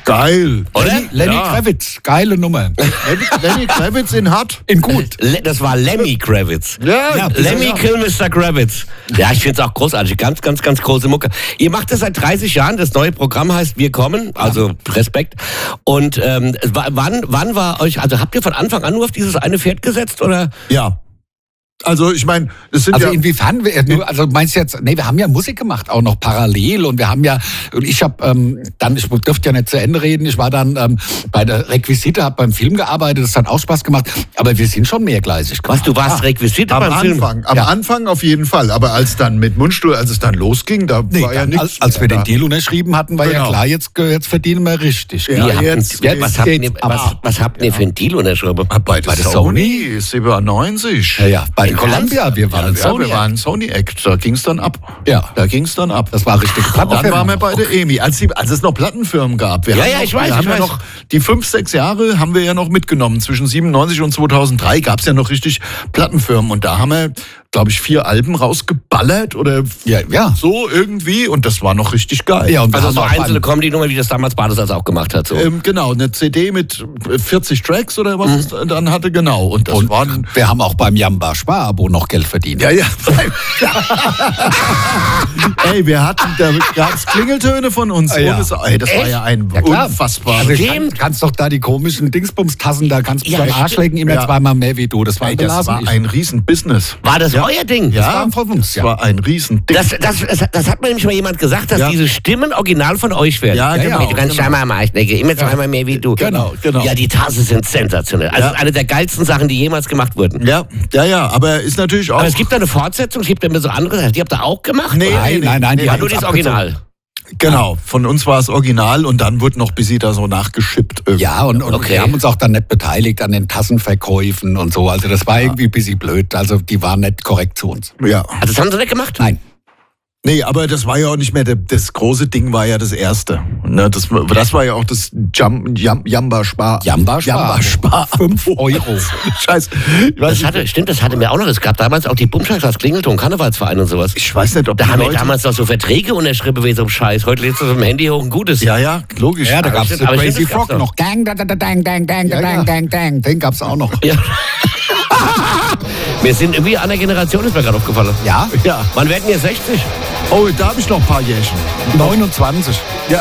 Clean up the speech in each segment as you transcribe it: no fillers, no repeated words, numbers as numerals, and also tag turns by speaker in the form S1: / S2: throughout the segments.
S1: Geil.
S2: Oder?
S3: Lenny Kravitz, geile Nummer.
S1: Lenny Kravitz in hart.
S3: In gut.
S2: Das war Lemmy Kravitz.
S1: Ja,
S2: Lemmy Kill Mr. Kravitz. Ja, ich finde es auch großartig. Ganz, ganz, ganz große Mucke. Ihr macht das seit 30 Jahren. Das neue Programm heißt Wir kommen. Also Respekt. Und wann war euch, also habt ihr von Anfang an nur auf dieses eine Pferd gesetzt? Oder?
S1: Ja. Also ich meine, es sind
S3: Also
S1: ja...
S3: inwiefern, also meinst du jetzt, nee, wir haben ja Musik gemacht, auch noch parallel und wir haben ja, und ich habe ich dürfte ja nicht zu Ende reden, ich war dann bei der Requisite, habe beim Film gearbeitet, das hat auch Spaß gemacht, aber wir sind schon mehrgleisig
S2: Was, du warst Requisite
S1: Am
S2: beim Film?
S1: Anfang, Anfang auf jeden Fall. Aber als dann mit Mundstuhl, als es dann losging, da war ja nichts.
S3: Als wir den Deal unterschrieben hatten, war ja klar, jetzt verdienen wir richtig.
S1: Ja,
S2: Was habt ihr für einen Deal unterschrieben?
S1: Bei der Sony 97.
S3: Ja, bei Columbia, wir waren
S1: wir waren Sony Act, da ging's dann ab.
S3: Ja.
S1: Da ging's dann ab.
S3: Das war richtig.
S1: Dann waren wir bei der EMI, als es noch Plattenfirmen gab.
S2: Ich weiß.
S1: Noch die 5-6 Jahre haben wir ja noch mitgenommen. Zwischen 97 und 2003 gab's ja noch richtig Plattenfirmen. Und da haben wir, glaube ich, 4 Alben rausgeballert oder so irgendwie. Und das war noch richtig geil.
S3: Ja, und
S2: also so einzelne Comedy-Nummer, wie das damals Badesalz auch gemacht hat. So.
S1: Genau, eine CD mit 40 Tracks oder was es dann hatte, genau. Und das waren...
S3: Wir haben auch beim Jamba Spar-Abo noch Geld verdient.
S1: Ja. Ey, da gab's Klingeltöne von uns. Das war ja ein unfassbar...
S3: Also kannst doch da die komischen Dingsbums-Tassen, da kannst du beim Arsch lecken immer zweimal mehr wie du. Das war
S1: ein Riesen-Business.
S2: War das euer Ding?
S1: Ja, das war von uns. Das war ein Riesending.
S2: Das hat mir nämlich mal jemand gesagt, dass diese Stimmen original von euch werden.
S1: Ja, genau.
S2: Du kannst zweimal am Arsch lecken, immer zweimal mehr wie du.
S1: Genau.
S2: Ja, die Tassen sind sensationell. Also eine der geilsten Sachen, die jemals gemacht wurden.
S1: Ja, aber ist natürlich auch...
S2: Aber es gibt da eine Fortsetzung, es gibt ja immer so andere, die habt ihr auch gemacht?
S3: Nein, die
S2: nur das Original.
S1: Genau, von uns war es Original und dann wurde noch bis sie da so nachgeschippt. Irgendwie.
S3: Ja, und wir haben uns auch dann nicht beteiligt an den Tassenverkäufen und so. Also das war irgendwie ein bisschen blöd. Also die waren nicht korrekt zu uns.
S1: Ja.
S2: Also das haben sie nicht gemacht?
S3: Nein.
S1: Nee, aber das war ja auch nicht mehr, das große Ding war ja das erste. Ne, das war ja auch das Jamba Spar.
S3: Jamba Spar. 5 Euro.
S1: Scheiße.
S2: Das hatte mir auch noch. Es gab damals auch die Bumschlags als Klingelton, Karnevalsverein und sowas.
S1: Ich weiß nicht, ob
S2: da haben wir damals noch so Verträge unterschrieben wegen so einem Scheiß. Heute lädst du auf dem Handy hoch ein gutes.
S1: Ja, logisch.
S3: Ja, da gab's den Crazy Frog noch. Gang, den gab's auch noch.
S2: Ja. Wir sind irgendwie an der Generation, ist mir gerade aufgefallen.
S3: Ja.
S2: Wann werden wir 60?
S1: Oh, da habe ich noch ein paar Jährchen.
S3: 29.
S1: Ja.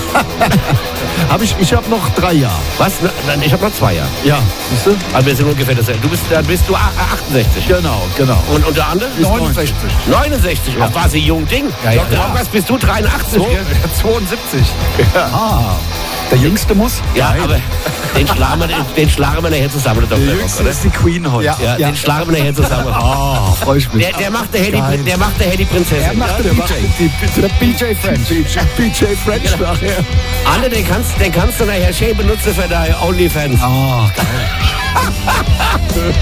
S1: Ich habe noch 3 Jahre.
S2: Was? Ich habe noch 2 Jahre.
S1: Ja, siehst du?
S2: Aber wir sind ungefähr dasselbe. Dann bist du 68.
S1: Genau.
S2: Und der andere?
S3: 69.
S2: 69. Ach, war sie jung Ding.
S3: Ja.
S2: Was bist du? 83?
S3: 72. Ja. Der Jüngste muss?
S2: Ja, aber den schlagen wir nachher zusammen.
S1: Der Jüngste ist die Queen heute.
S2: Ja, den schlagen wir nachher zusammen.
S3: Oh, freu ich mich.
S2: Der macht der die Prinzessin.
S3: Der macht der BJ French.
S1: BJ French nachher.
S2: Anne, den kannst du nachher schön benutzen für deine OnlyFans.
S3: Oh, geil.